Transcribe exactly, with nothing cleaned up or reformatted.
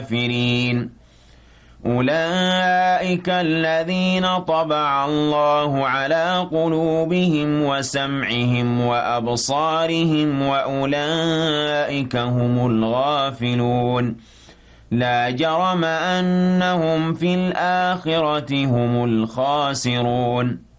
الكافرين أولئك الذين طبع الله على قلوبهم وسمعهم وأبصارهم وأولئك هم الغافلون لا جرم أنهم في الآخرة هم الخاسرون